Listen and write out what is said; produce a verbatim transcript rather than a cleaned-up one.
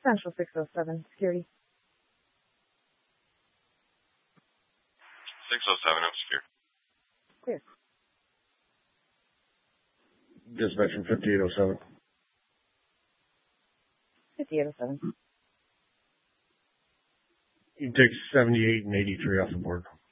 Central six oh seven, security. six oh seven, I'm secure. Clear. Dispatch from fifty-eight oh seven. fifty-eight oh seven. You take seventy-eight and eighty-three off the board.